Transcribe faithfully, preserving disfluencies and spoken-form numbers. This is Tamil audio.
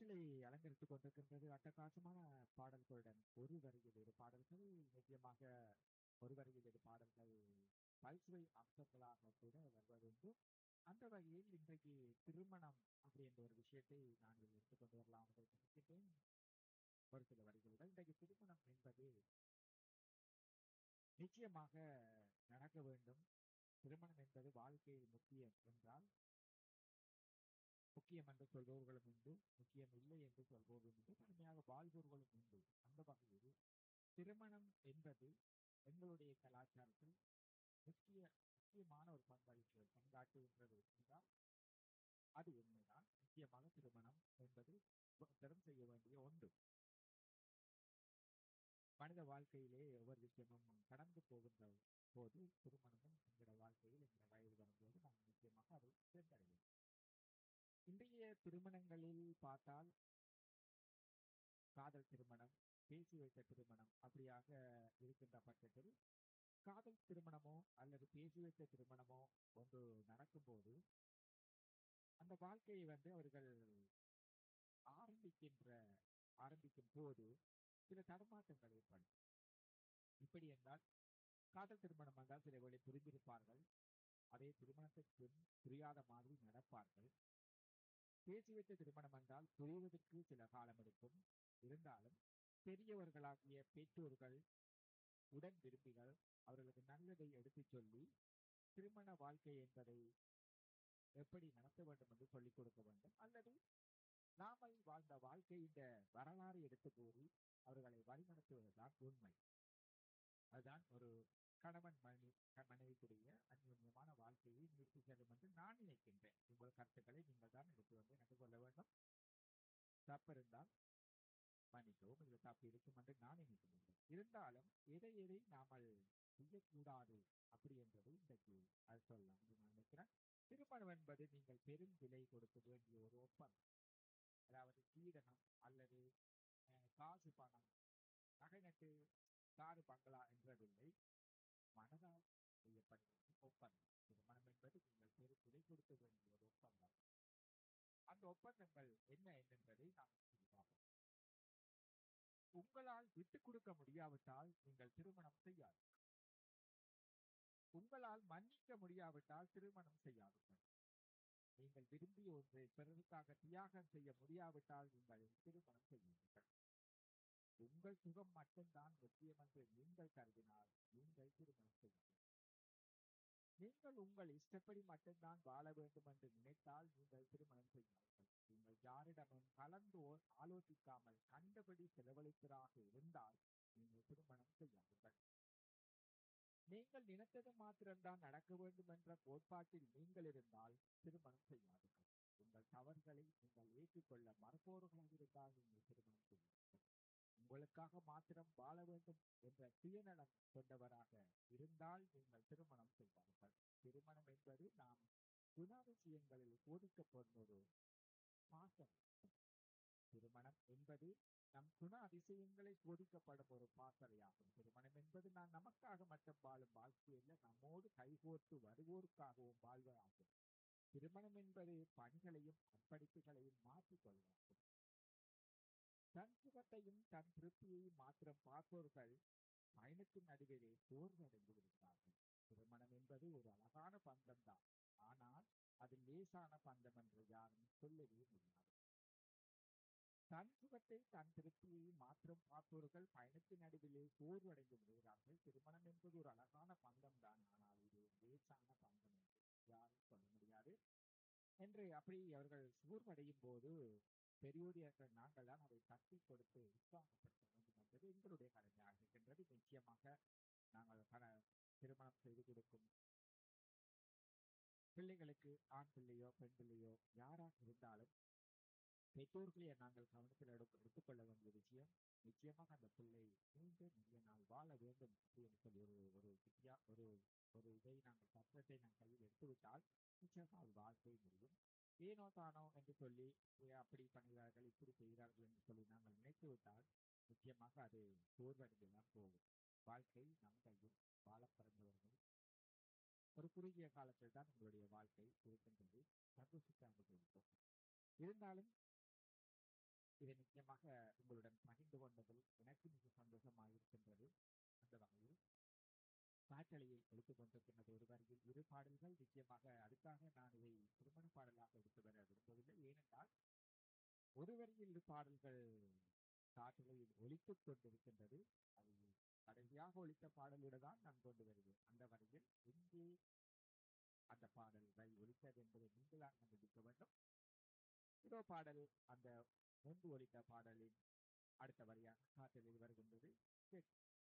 காற்றிலே அலங்கரித்துக் கொண்டிருக்கின்றது அட்டகாசமான பாடல்களுடன் ஒரு வரியில் இரு பாடல்கள் நிச்சயமாக ஒரு வரியில் இரு பாடல்கள் பல்சுவை அம்சங்களாக கூட வருவதுண்டு. அந்த வகையில் இன்றைக்கு திருமணம் அப்படின்ற ஒரு விஷயத்தை நான் எடுத்துக்கொண்டு வரலாம் என்று நினைக்கின்றேன். ஒரு சில வரிகளுடன் இன்றைக்கு திருமணம் என்பது நிச்சயமாக நடக்க வேண்டும். திருமணம் என்பது வாழ்க்கையில் முக்கியம் என்றால் முக்கியம் என்று சொல்பவர்களும் உண்டு, முக்கியம் இல்லை என்று சொல்பவர்களும் உண்டு, கடுமையாக வாழ்பவர்களும் உண்டு. அந்த வகையில் திருமணம் என்பது எங்களுடைய கலாச்சாரத்தில் முக்கிய முக்கியமான ஒரு பங்களிப்பு பங்காற்றுகின்றது என்றால் அது உண்மைதான். முக்கியமாக திருமணம் என்பது ஒருத்தரும் செய்ய வேண்டிய ஒன்று. மனித வாழ்க்கையிலே ஒவ்வொரு விஷயமும் கடந்து போகின்ற போது திருமணமும் எங்களோட வாழ்க்கையில் எங்களோட வயது வரும்போது நாம் நிச்சயமாக அதை சேர்ந்தடைவோம். இன்றைய திருமணங்களில் பார்த்தால் காதல் திருமணம், பேசி வைத்த திருமணம் அப்படியாக இருக்கின்ற பட்சத்தில் காதல் திருமணமோ அல்லது பேசி வைத்த திருமணமோ ஒன்று நடக்கும்போது அந்த வாழ்க்கையை வந்து அவர்கள் ஆரம்பிக்கின்ற ஆரம்பிக்கும் போது சில தடுமாற்றங்கள் ஏற்படும். இப்படி என்றால் காதல் திருமணம் என்றால் சில வேளை புரிந்திருப்பார்கள், அதே திருமணத்திற்கு பின் புரியாத மாதிரி நடப்பார்கள். பேசி வைத்த திருமணம் என்றால் புரிவதற்கு சில காலம் எடுக்கும். இருந்தாலும் பெரியவர்களாகிய பெற்றோர்கள், உடன் விரும்பிகள் அவர்களுக்கு நல்லதை எடுத்துச் சொல்லி திருமண வாழ்க்கை என்பதை எப்படி நடத்த வேண்டும் என்று சொல்லிக் கொடுக்க வேண்டும். அல்லது நாமல் வாழ்ந்த வாழ்க்கை இந்த வரலாறு எடுத்து கூறி அவர்களை வழிநடத்துவதுதான் உண்மை. அதுதான் ஒரு கணவன் மனைவி மனைவிக்குரிய அந்யோன்யமான வாழ்க்கையை நீட்டி செல்லும் என்று நான் நினைக்கின்றேன். உங்கள் கருத்துக்களை நீங்கள் தான் எடுத்து வந்து எனக்கு சொல்ல வேண்டும். தப்பு இருந்தால் மன்னிக்கவும், இது தப்பு இருக்கும் என்று நான் நினைக்கின்றேன். இருந்தாலும் எதை எதை நாமல் செய்யக்கூடாது அப்படி என்பதை இன்றைக்கு அது சொல்லலாம் என்று நான் நினைக்கிறேன். திருமணம் என்பது நீங்கள் பெரும் விலை கொடுக்க வேண்டிய ஒரு ஒப்பந்தம். அதாவது சீதனம் அல்லது அஹ், காசு பணம் நகை நட்டு காரு பங்களா என்றதில்லை, மனதால் செய்யப்படுகின்ற ஒப்பந்தம். திருமணம் என்பது நீங்கள் பெரும் விலை கொடுக்க வேண்டிய ஒரு ஒப்பந்தம். அந்த ஒப்பந்தங்கள் என்ன என்பதை நாம் பார்ப்போம். உங்களால் விட்டுக் கொடுக்க முடியாவிட்டால் நீங்கள் திருமணம் செய்யாது. உங்களால் மன்னிக்க முடியாவிட்டால் திருமணம் செய்யாதீர்கள். நீங்கள் விரும்பிய ஒன்றை பிறருக்காக தியாகம் செய்ய முடியாவிட்டால் நீங்கள் திருமணம் செய்யுங்கள். உங்கள் சுகம் மட்டும்தான் முக்கியம் என்று நீங்கள் கருதினால் நீங்கள் திருமணம் செய்யுங்கள். நீங்கள் உங்கள் இஷ்டப்படி மட்டும்தான் வாழ வேண்டும் என்று நினைத்தால் நீங்கள் திருமணம் செய்யுங்கள். நீங்கள் யாரிடமும் கலந்து ஓ- ஆலோசிக்காமல் கண்டபடி செலவழிப்பதாக இருந்தால் நீங்கள் திருமணம் செய்யாதீர்கள். நீங்கள் நினைத்தது மாத்திரம்தான் நடக்க வேண்டும் என்ற கோட்பாட்டில் நீங்கள் இருந்தால் திருமணம் செய்யாதீர்கள். உங்கள் தவறுகளை நீங்கள் ஏற்றுக்கொள்ள மறுப்பவர்களாக இருந்தால் நீங்கள் திருமணம் செய்யுங்கள். உங்களுக்காக மாத்திரம் வாழ வேண்டும் என்ற சுயநலம் கொண்டவராக இருந்தால் நீங்கள் திருமணம் செய்வார்கள். திருமணம் என்பது நாம் குணாதிசயங்களில் போதிக்கப்படும் ஒரு பாசம். திருமணம் என்பது நம் குண அதிசயங்களை போதிக்கப்படும் ஒரு பாசறையாகும். திருமணம் என்பது நான் நமக்காக மட்டும் வாழும் வாழ்க்கையில் நம்மோடு கைகோர்த்து வருவோருக்காகவும் வாழ்வதாகும். திருமணம் என்பது பணிகளையும் அர்ப்பணிப்புகளையும் மாற்றிக்கொள்வதாகும். தன் சுகத்தையும் தன் திருப்தியையும் மாத்திரம் பார்ப்பவர்கள் பயணத்தின் நடுவிலே சோர்வடைந்து விடுகிறார்கள். திருமணம் என்பது ஒரு அழகான பந்தம் தான், ஆனால் அது லேசான பந்தம் என்று யாரும் சொல்லவே முடியாது. தன் சுகத்தை தன் திருப்தியை மாற்றம் பார்ப்பவர்கள் பயணத்தின் நடுவிலே சோர்வடைந்து விடுகிறார்கள். திருமணம் என்பது ஒரு அழகான பந்தம் தான், ஆனால் இது ஒரு லேசான பந்தம் என்று யாரும் சொல்ல முடியாது என்று அப்படி அவர்கள் சோர்வடையும் போது பெரியோர்கள் நாங்கள் தான் அதை தட்டி கொடுத்து உற்சாகப்படுத்த வேண்டும் என்பது எங்களுடைய கடமையாக இருக்கின்றது. நிச்சயமாக நாங்கள் பல திருமணம் செய்து கொடுக்கும் பிள்ளைகளுக்கு ஆண் பிள்ளையோ பெண் பிள்ளையோ யாராக இருந்தாலும் பெற்றோர்களை நாங்கள் கவனத்தில் எடுக்க எடுத்துக்கொள்ள வேண்டிய விஷயம், நிச்சயமாக அந்த பிள்ளை நீண்ட நிறைய நாள் வாழ வேண்டும் அப்படின்னு சொல்லி ஒரு ஒரு வித்தியா ஒரு ஒரு இதை நாங்கள் சட்டத்தை நாங்கள் கையில் எடுத்துவிட்டால் நிச்சயமாக அது வாழ்க்கை முடியும். ஏனோ தானோ என்று சொல்லி "ஏ, அப்படி பண்ணுகிறார்கள் இப்படி செய்கிறார்கள் என்று சொல்லி நாங்கள் நினைத்து விட்டால் நிச்சயமாக அது சோர்வடைந்து தான் போகும். வாழ்க்கை நம் கையில் வாழ பிறந்தவர்கள் ஒரு குறுகிய காலத்தில் தான் உங்களுடைய வாழ்க்கை இருக்கின்றது. சந்தோஷத்தை அனுபவிப்போம். இருந்தாலும் இதை நிச்சயமாக உங்களுடன் பகிர்ந்து கொண்டதில் எனக்கு மிக சந்தோஷமாக இருக்கின்றது. அந்த வகையில் காற்றலையில் ஒழித்துக் கொண்டிருக்கின்றது ஒரு வரியில் இரு பாடல்கள். நிச்சயமாக அதுக்காக நான் இதை திருமண பாடலாக எடுத்து வர விரும்பவில்லை. ஏனென்றால் ஒரு வரியில் இரு பாடல்கள் காற்றலையில் ஒழித்துக் கொண்டிருக்கின்றது. அது கடைசியாக ஒழித்த பாடலோடு தான் நான் கொண்டு வருவேன். அந்த வரையில் எங்கே அந்த பாடல் வரி ஒழித்தது என்பதை நீங்கள் தான் கண்டுபிடிக்க வேண்டும். இதோ பாடல் அந்த முன்பு ஒழித்த பாடலின் அடுத்த வரியாக காற்றலில் வருகின்றது.